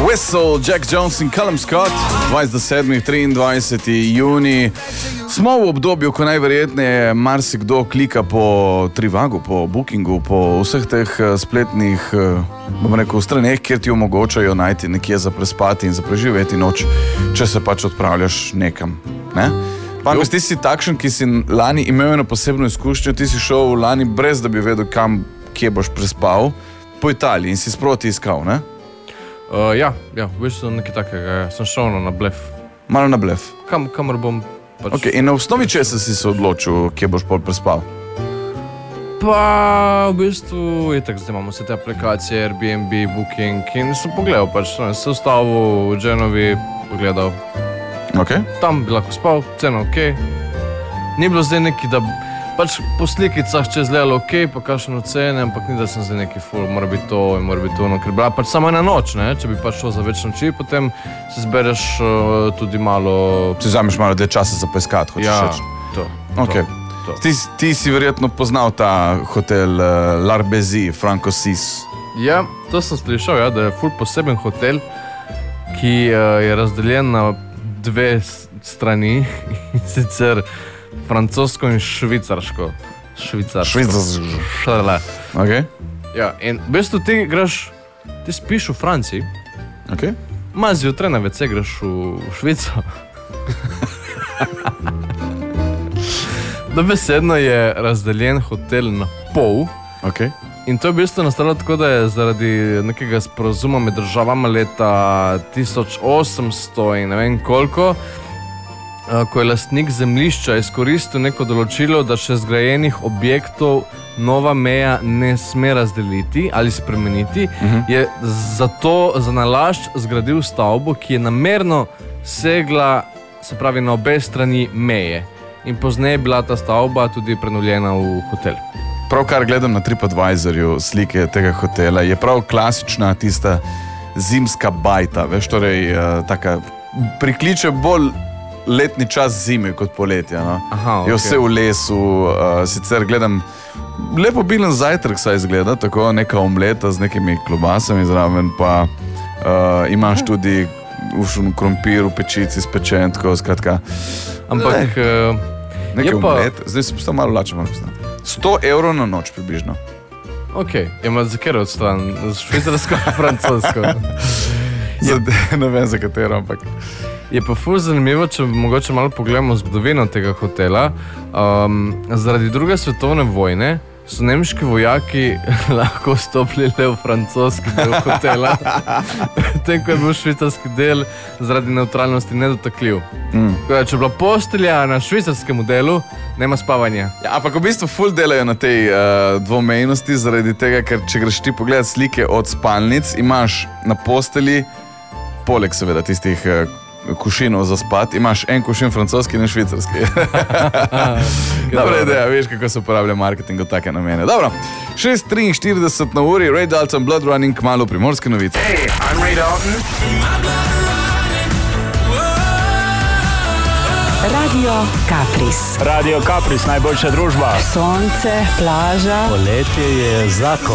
Whistle, Jack Jones in Callum Scott, 27. 23. juni. Smo v obdobju, ko najverjetneje marsikdo klika po Trivagu, po Bookingu, po vseh teh spletnih, bom rekel, straneh, kjer ti omogočajo najti nekje za prespati in za preživeti noč, če se pač odpravljaš nekam, ne? Pankos, ti si takšen, ki si lani imel eno posebno izkušnjo, ti si šel lani brez, da bi vedel, kje boš prespal, po Italiji in si sproti iskal, ne? Ja, v bistvu nekaj takega, sem šel na blef. Malo na blef? Kamor bom pač... Ok, in na osnovi česa si se odločil, kje boš pol prespal? Pa v bistvu, itak zdaj imamo vse te aplikacije, Airbnb, Booking in sem pogledal pač, se ustavil v Genovi, pogledal. Ok. Tam bi lahko spal, cena ok. Ni bilo zdaj neki, da pač po slikicah če izgledalo ok, pa kakšno cene, ampak ni da sem zdaj neki ful, mora biti to in mora biti ono, ker bila pač samo ena noč, ne? Če bi pač šel za več noči, potem se zbereš tudi malo... Si vzameš malo dlje časa za poiskat, hočeš reči? To. Ok. Ti si verjetno poznal ta hotel L'Arbezi, Franco Sis. Ja, to sem slišal, ja, da je ful poseben hotel, ki je razdeljen na dve strani, in sicer francosko in švicarsko. Švicarsko. Ok. Ja, in v bistvu ti spiš v Franciji, Ok. malo zjutraj na WC greš v Švico. Dobesedno je razdeljen hotel na pol. Ok. In to je v bistvu nastalo tako, da je zaradi nekega sporazuma med državama leta 1800 in ne vem koliko, ko je lastnik zemljišča izkoristil neko določilo, da še zgrajenih objektov nova meja ne sme razdeliti ali spremeniti, je zato za nalašč zgradil stavbo, ki je namerno segla, se pravi, na obe strani meje. In pozneje je bila ta stavba tudi prenovljena v hotel. Pravkar gledam na TripAdvisorju slike tega hotela, je prav klasična tista zimska bajta, veš, torej taka, prikliče bolj letni čas zime kot poletja, no. Aha, ok. Je vse v lesu, sicer gledam, lepo bilen zajtrk saj izgleda, tako neka omleta z nekimi klobasami zraven, pa imaš tudi krompir v pečici spečen, tako skratka. Ampak nekaj je pa... omlet, zdaj se postal malo lačen, 100 evrov na noč približno. Ok, ima za katero odstran? Za švicarsko ali francosko? Ne vem za katero, ampak... Je pa ful zanimivo, če mogoče malo pogledamo zgodovino tega hotela. Zaradi druge svetovne vojne so nemški vojaki lahko vstopili le v francoski del hotela, tem, ko je bil švicarski del zaradi nevtralnosti nedotakljiv. Če je bila postelja na švicarskem delu, nema spavanja. Ja, ampak v bistvu ful delajo na tej dvomejnosti, zaradi tega, ker če greš ti pogledat slike od spalnic, imaš na posteli, poleg seveda tistih kušinov za spat, imaš en kušin francoski in en švicarski. Dobra ideja, veš, kako se uporablja marketing v take namene. Dobro, 6:43 na uri, Ray Dalton, Blood Running, kmalu Primorske novice. Hey, I'm Ray Dalton. Radio Kapris. Radio Kapris, najboljša družba. Sonce, plaža. Poletje je zakon.